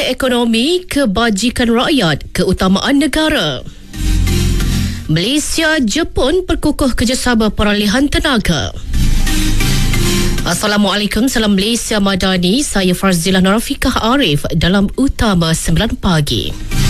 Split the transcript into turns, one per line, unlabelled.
ekonomi, kebajikan rakyat, keutamaan negara. Malaysia, Jepun berkukuh kerjasama peralihan tenaga. Assalamualaikum, salam Malaysia Madani. Saya Farzilah Narafikah Arif dalam Utama 9 Pagi.